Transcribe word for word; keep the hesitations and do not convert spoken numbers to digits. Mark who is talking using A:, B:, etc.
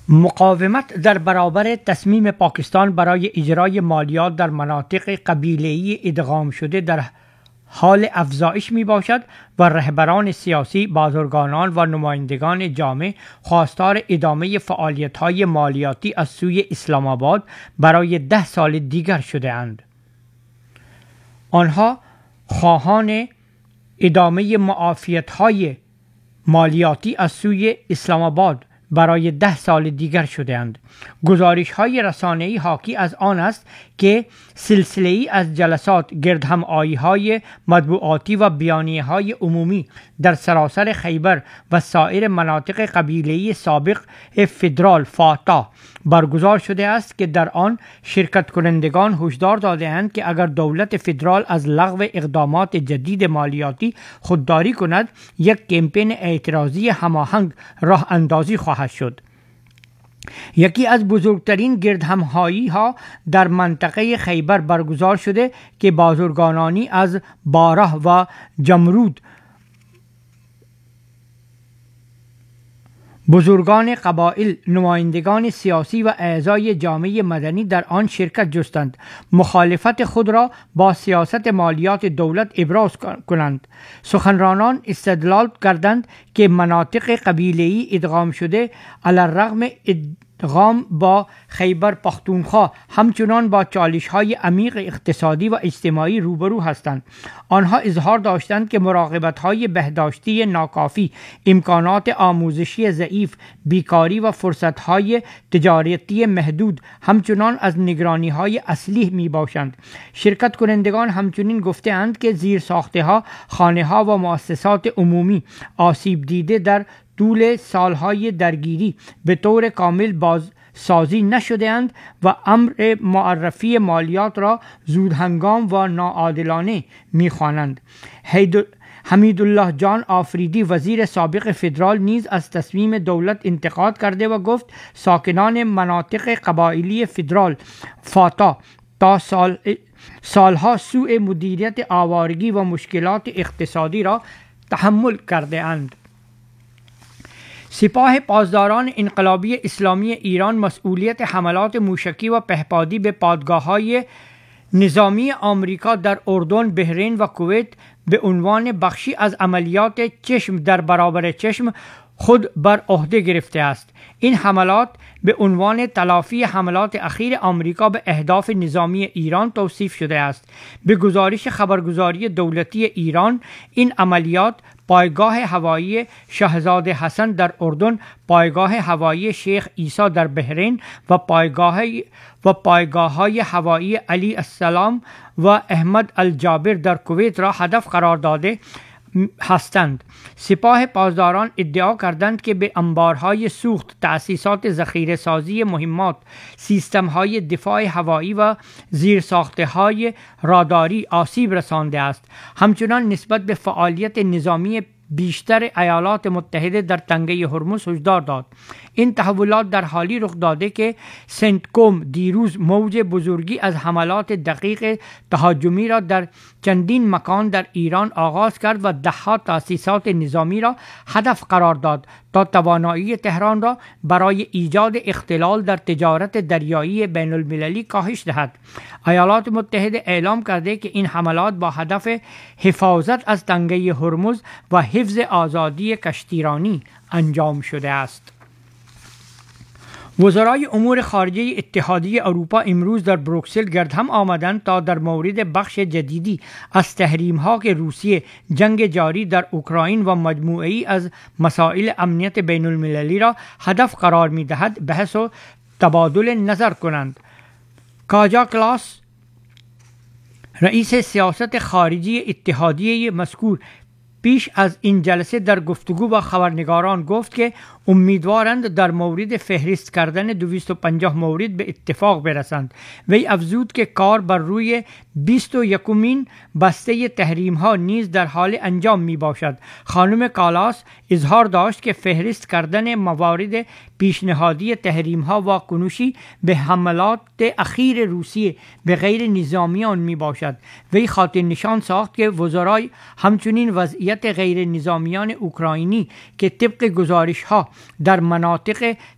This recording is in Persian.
A: مقاومت در برابر تصمیم پاکستان برای اجرای مالیات در مناطق قبیله‌ای ادغام شده در حال افزایش می باشد و رهبران سیاسی، بازرگانان و نمایندگان جامعه خواستار ادامه فعالیت‌های مالیاتی از سوی اسلام آباد برای ده سال دیگر شده اند. آنها خواهان ادامه معافیت‌های مالیاتی از سوی اسلام آباد برای ده سال دیگر شده‌اند. گزارش‌های رسانه‌ای حاکی از آن است که سلسله‌ای از جلسات، گردهم‌آیی‌های مطبوعاتی و بیانیه‌های عمومی در سراسر خیبر و سایر مناطق قبیله‌ای سابق فدرال فاتا برگزار شده است که در آن شرکت کنندگان هشدار داده‌اند که اگر دولت فدرال از لغو اقدامات جدید مالیاتی خودداری کند، یک کمپین اعتراضی هماهنگ راه اندازی خواهد شد. یکی از بزرگترین گردهم‌آیی ها در منطقه خیبر برگزار شده که بازرگانانی از باره و جمرود، بزرگان قبایل، نمایندگان سیاسی و اعضای جامعه مدنی در آن شرکت جستند مخالفت خود را با سیاست مالیات دولت ابراز کنند. سخنرانان استدلال کردند که مناطق قبیله‌ای ادغام شده علی الرغم ادغام با خیبر پختونخوا همچنان با چالش‌های عمیق اقتصادی و اجتماعی روبرو هستند. آنها اظهار داشتند که مراقبت‌های بهداشتی ناکافی، امکانات آموزشی ضعیف، بیکاری و فرصت‌های تجارتی محدود همچنان از نگرانی‌های اصلی می‌باشند. شرکت کنندگان همچنین گفته‌اند که زیرساخت‌ها، خانه‌ها و مؤسسات عمومی آسیب دیده در طول سالهای درگیری به طور کامل باز سازی نشده اند و امر معرفی مالیات را زودهنگام و ناعادلانه می‌خوانند. حمیدالله جان آفریدی وزیر سابق فدرال نیز از تصمیم دولت انتقاد کرده و گفت ساکنان مناطق قبایلی فدرال فاتا تا سال سالها سوء مدیریت آوارگی و مشکلات اقتصادی را تحمل کرده اند. سپاه پاسداران انقلابی اسلامی ایران مسئولیت حملات موشکی و پهپادی به پادگاه‌های نظامی آمریکا در اردن، بحرین و کویت به عنوان بخشی از عملیات چشم در برابر چشم خود بر عهده گرفته است. این حملات به عنوان تلافی حملات اخیر آمریکا به اهداف نظامی ایران توصیف شده است. به گزارش خبرگزاری دولتی ایران، این عملیات پایگاه هوایی شاهزاده حسن در اردن، پایگاه هوایی شیخ عیسی در بحرین و پایگاه و پایگاه‌های هوایی علی السلام و احمد الجابر در کویت را هدف قرار داده هستند. سپاه پاسداران ادعا کردند که به انبارهای سوخت، تأسیسات ذخیره سازی مهمات، سیستم‌های دفاع هوایی و زیرساخت‌های راداری آسیب رسانده است. همچنان نسبت به فعالیت نظامی بیشتر ایالات متحده در تنگه هرمز هشدار داد. این تحولات در حالی رخ داده که سنتکوم دیروز موج بزرگی از حملات دقیق تهاجمی را در چندین مکان در ایران آغاز کرد و ده‌ها تأسیسات نظامی را هدف قرار داد تا توانایی تهران را برای ایجاد اختلال در تجارت دریایی بین المللی کاهش دهد. ایالات متحده اعلام کرده که این حملات با هدف حفاظت از تنگه هرمز و حفظ آزادی کشتیرانی انجام شده است. وزرای امور خارجه اتحادیه اروپا امروز در بروکسل گرد هم آمدند تا در مورد بخش جدیدی از تحریم‌ها که روسیه جنگ جاری در اوکراین و مجموعه‌ای از مسائل امنیت بین المللی را هدف قرار می‌دهد بحث و تبادل نظر کنند. کاجا کلاس رئیس سیاست خارجی اتحادیه مذکور پیش از این جلسه در گفتگو با خبرنگاران گفت که امیدوارند در مورد فهرست کردن دویست و پنجاه مورد به اتفاق برسند. وی افزود که کار بر روی بیست و یکمین بسته تحریم ها نیز در حال انجام می باشد. خانم کالاس اظهار داشت که فهرست کردن موارد پیشنهادی تحریم ها واکنشی به حملات اخیر روسیه به غیر نظامیان می باشد. وی خاطر نشان ساخت که وزرای همچنین وضعیت غیر نظامیان اوکراینی که طبق گزارش ها در مناطق